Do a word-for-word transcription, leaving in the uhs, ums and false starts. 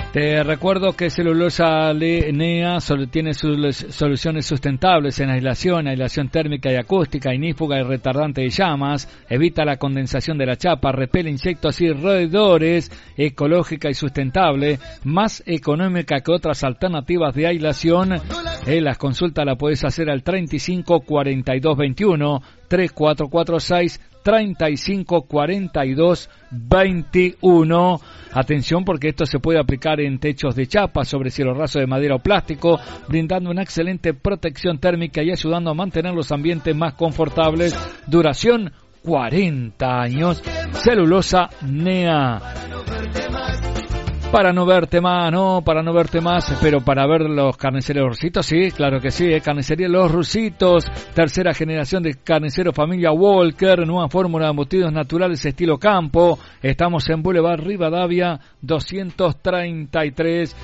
Te recuerdo que Celulosa Nea solo tiene sus soluciones sustentables en aislación, aislación térmica y acústica, inífuga y retardante de llamas, evita la condensación de la chapa, repele insectos y roedores, ecológica y sustentable, más económica que otras alternativas de aislación. Eh, las consultas la puedes hacer al treinta y cinco cuarenta y dos veintiuno, tres cuatro cuatro seis, treinta y cinco cuarenta y dos veintiuno. Atención, porque esto se puede aplicar en techos de chapa, sobre cielo raso de madera o plástico, brindando una excelente protección térmica y ayudando a mantener los ambientes más confortables. Duración cuarenta años. Celulosa Nea. Para no verte más, no, para no verte más, pero para ver los carniceros Rusitos, sí, claro que sí, eh, carnicería Los Rusitos, tercera generación de carnicero familia Walker, nueva fórmula de embutidos naturales estilo campo. Estamos en Boulevard Rivadavia doscientos treinta y tres.